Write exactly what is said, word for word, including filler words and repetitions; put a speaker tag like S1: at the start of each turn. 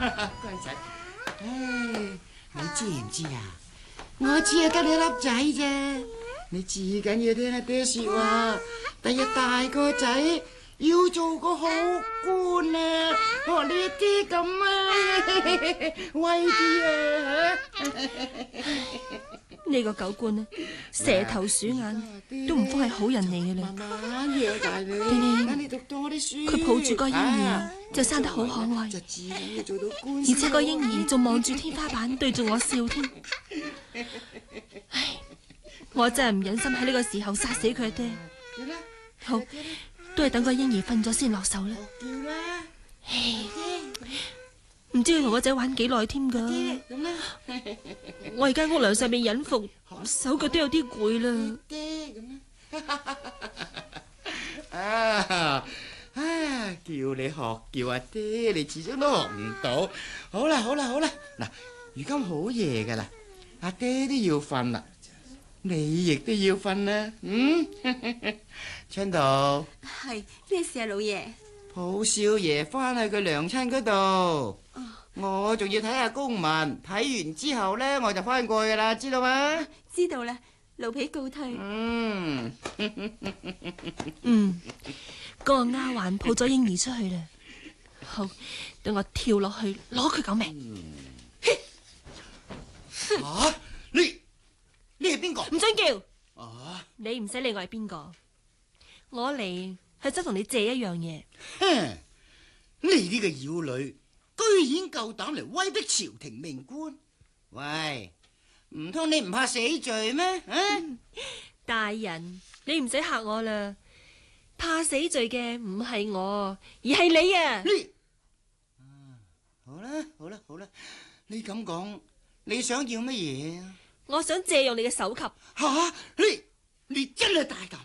S1: 乖仔，唉，你知唔知啊？我只係得你粒仔啫，你至緊要聽阿爹說話。第日大個仔要做個好官啊，學你爹咁啊，威啲啊！
S2: 呢個狗官啊，蛇頭鼠眼，都唔方係好人嚟嘅啦。
S1: 慢慢養大你，等你讀多啲書。
S2: 佢抱住個嬰兒就生得好可愛，
S1: 就自然要做到官。
S2: 而且個嬰兒仲望住天花板對住我笑添。唉，我真係唔忍心喺呢個時候殺死佢爹。好，都係等個嬰兒瞓咗先落手啦。唉，唔知佢同個仔玩幾耐添噶。我而家屋梁上面隱伏，手腳都有啲攰啦。
S1: 啊啊！叫你學叫阿爹，你始終都學唔到。好啦好啦好啦，嗱，如今好夜噶啦，阿爹都要瞓啦，你亦都要瞓啦。嗯，昌道
S3: 係咩事啊，老爺？
S1: 抱少爺翻去佢娘親嗰度。我仲要睇下公文，睇完之後呢，我就翻過去啦，知道嗎？
S3: 知道啦，奴婢告退。
S1: 嗯，
S2: 嗯，嗰個丫鬟抱咗嬰兒出去啦。好，等我跳落去攞佢狗命。
S1: 吓、啊，你你係邊個？
S2: 唔准叫！
S1: 啊，
S2: 你唔使理我係邊個，我嚟係想同你借一樣嘢。
S1: 哼，你呢個妖女！居然夠膽嚟威逼朝廷命官，喂，唔通你唔怕死罪咩？啊，
S2: 大人，你唔使嚇我啦，怕死罪嘅唔係我，而係你啊！
S1: 你，啊，好啦好啦好啦，你咁講，你想要乜嘢啊？
S2: 我想借用你嘅首級。
S1: 吓，你你真係大膽！